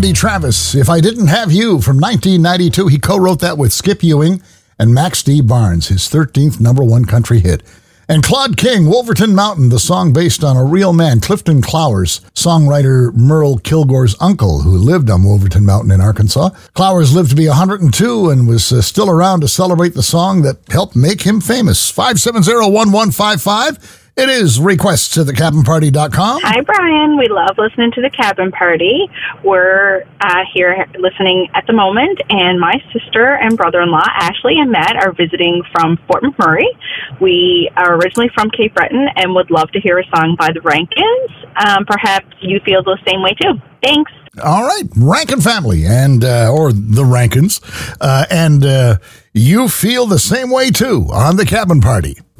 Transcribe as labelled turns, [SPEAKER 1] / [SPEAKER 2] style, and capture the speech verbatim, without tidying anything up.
[SPEAKER 1] Randy Travis, If I Didn't Have You, from nineteen ninety-two. He co-wrote that with Skip Ewing and Max D. Barnes, his thirteenth number one country hit. And Claude King, Wolverton Mountain, the song based on a real man, Clifton Clowers, songwriter Merle Kilgore's uncle, who lived on Wolverton Mountain in Arkansas. Clowers lived to be one hundred two and was uh, still around to celebrate the song that helped make him famous. five seven zero, one one five five. It is requests at the cabin party dot com.
[SPEAKER 2] Hi, Brian. We love listening to the Cabin Party. We're uh, here listening at the moment, and my sister and brother-in-law, Ashley and Matt, are visiting from Fort McMurray. We are originally from Cape Breton and would love to hear a song by the Rankins. Um, perhaps you feel the same way, too. Thanks.
[SPEAKER 1] All right, Rankin family, and uh, or the Rankins, uh, and uh, you feel the same way, too, on the Cabin Party.